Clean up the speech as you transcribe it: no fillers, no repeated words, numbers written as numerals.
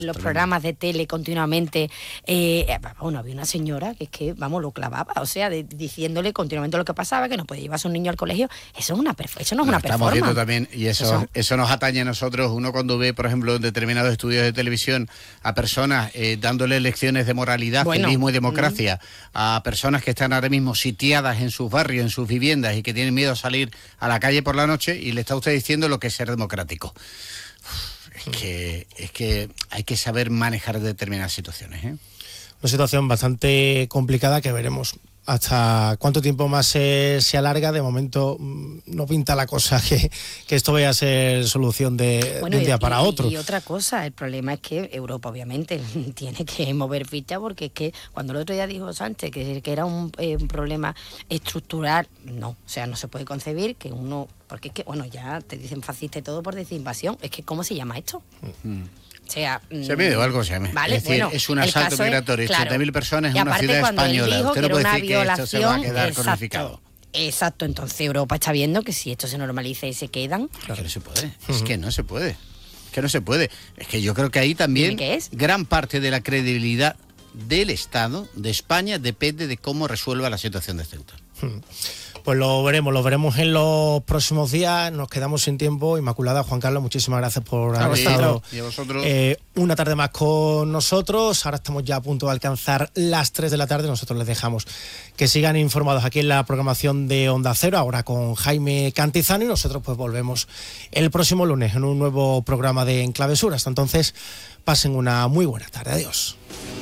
los programas de tele continuamente, bueno, había una señora que es que, vamos, lo clavaba, o sea, diciéndole continuamente lo que pasaba, que no podía llevar a su niño al colegio. Eso no es una performance. Estamos viendo también, y eso nos atañe a nosotros. Uno cuando ve, por ejemplo, en determinados estudios de televisión a personas dándole lecciones de moralidad, feminismo y democracia a personas que están ahora mismo sitiadas en sus barrios, en sus viviendas y que tienen miedo a salir a la calle por la noche, y le está usted diciendo lo que es ser democrático. Es que hay que saber manejar determinadas situaciones, ¿eh? Una situación bastante complicada que veremos hasta cuánto tiempo más se alarga. De momento no pinta la cosa que esto vaya a ser solución de un día para otro. Y otra cosa, el problema es que Europa obviamente tiene que mover ficha, porque es que cuando el otro día dijo Sánchez que era un problema estructural, no, o sea, no se puede concebir que uno, porque es que, bueno, ya te dicen fascista y todo por decir invasión, es que ¿cómo se llama esto? O sea, se mide o algo se llama. Vale, es decir, es un asalto migratorio, 80.000 personas en una ciudad española. Usted no puede decir que esto se va a quedar cronificado. Exacto, entonces Europa está viendo que si esto se normaliza y se quedan... Es que no se puede, es que no se puede. Que no se puede. Es que yo creo que ahí también gran parte de la credibilidad del Estado, de España, depende de cómo resuelva la situación de Ceuta. Pues lo veremos en los próximos días. Nos quedamos sin tiempo. Inmaculada, Juan Carlos, muchísimas gracias por haber estado una tarde más con nosotros. Ahora estamos ya a punto de alcanzar las 3 de la tarde. Nosotros les dejamos que sigan informados aquí en la programación de Onda Cero, ahora con Jaime Cantizano, y nosotros pues volvemos el próximo lunes en un nuevo programa de En Clave Sur. Hasta entonces, pasen una muy buena tarde. Adiós.